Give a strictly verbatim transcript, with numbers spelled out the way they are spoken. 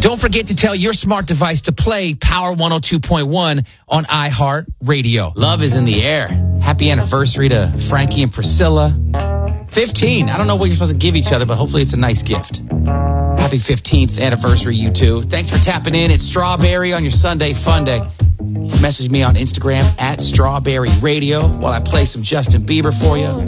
Don't forget to tell your smart device to play Power one oh two point one on iHeartRadio. Love is in the air. Happy anniversary to Frankie and Priscilla. fifteen. I don't know what you're supposed to give each other, but hopefully it's a nice gift. Happy fifteenth anniversary, you two. Thanks for tapping in. It's Strawberry on your Sunday Fun Day. You can message me on Instagram at Strawberry Radio while I play some Justin Bieber for you.